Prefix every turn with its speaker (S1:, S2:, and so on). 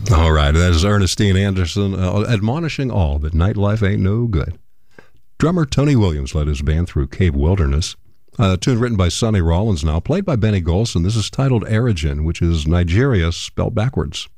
S1: All right, that is Ernestine Anderson admonishing all that nightlife ain't no good. Drummer Tony Williams led his band through Cave Wilderness. A tune written by Sonny Rollins now, played by Benny Golson. This is titled Erigen, which is Nigeria spelled backwards.